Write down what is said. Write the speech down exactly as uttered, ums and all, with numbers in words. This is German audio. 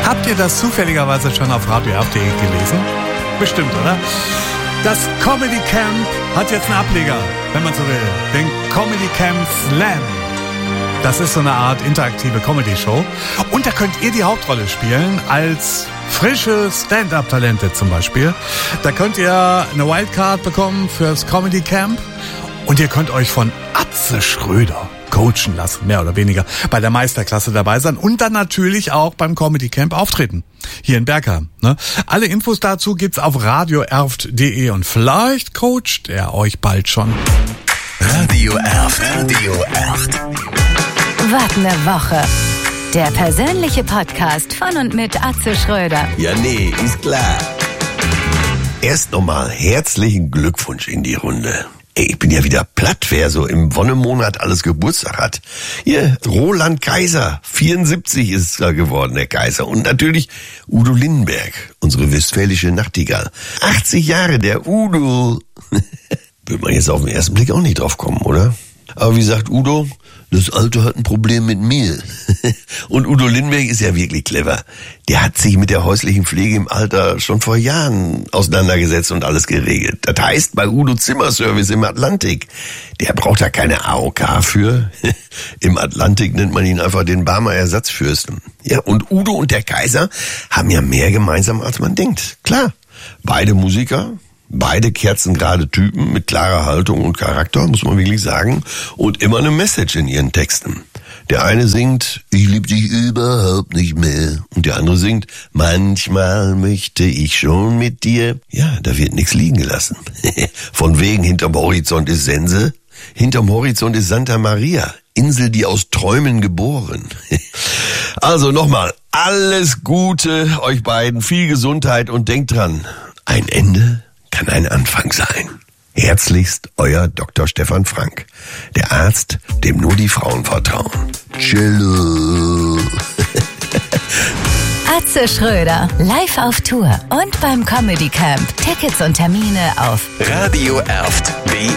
Habt ihr das zufälligerweise schon auf radio f punkt de gelesen? Bestimmt, oder? Das Comedy Camp hat jetzt einen Ableger, wenn man so will. Den Comedy Camp Slam. Das ist so eine Art interaktive Comedy-Show. Und da könnt ihr die Hauptrolle spielen als frische Stand-Up-Talente zum Beispiel. Da könnt ihr eine Wildcard bekommen fürs Comedy Camp. Und ihr könnt euch von Atze Schröder coachen lassen, mehr oder weniger, bei der Meisterklasse dabei sein und dann natürlich auch beim Comedy Camp auftreten. Hier in Berka. Ne? Alle Infos dazu gibt's auf radio erft punkt de und vielleicht coacht er euch bald schon. Radio Erft. Radio Erft. Wart eine Woche. Der persönliche Podcast von und mit Atze Schröder. Ja, nee, ist klar. Erst nochmal herzlichen Glückwunsch in die Runde. Ey, ich bin ja wieder platt, wer so im Wonnemonat alles Geburtstag hat. Hier, Roland Kaiser, vierundsiebzig ist er geworden, der Kaiser. Und natürlich Udo Lindenberg, unsere westfälische Nachtigall. achtzig Jahre, der Udo. Würde man jetzt auf den ersten Blick auch nicht drauf kommen, oder? Aber wie sagt Udo, das Alter hat ein Problem mit mir. Und Udo Lindenberg ist ja wirklich clever. Der hat sich mit der häuslichen Pflege im Alter schon vor Jahren auseinandergesetzt und alles geregelt. Das heißt bei Udo Zimmerservice im Atlantik. Der braucht da keine A O K für. Im Atlantik nennt man ihn einfach den Barmer Ersatzfürsten. Ja, und Udo und der Kaiser haben ja mehr gemeinsam, als man denkt. Klar, beide Musiker. Beide kerzengerade Typen mit klarer Haltung und Charakter, muss man wirklich sagen, und immer eine Message in ihren Texten. Der eine singt, ich lieb dich überhaupt nicht mehr, und der andere singt, manchmal möchte ich schon mit dir. Ja, da wird nichts liegen gelassen. Von wegen, hinterm Horizont ist Sense, hinterm Horizont ist Santa Maria, Insel, die aus Träumen geboren. Also nochmal, alles Gute euch beiden, viel Gesundheit und denkt dran, ein Ende kann ein Anfang sein. Herzlichst, euer Doktor Stefan Frank. Der Arzt, dem nur die Frauen vertrauen. Cello. Atze Schröder, live auf Tour und beim Comedy Camp. Tickets und Termine auf Radio Erft.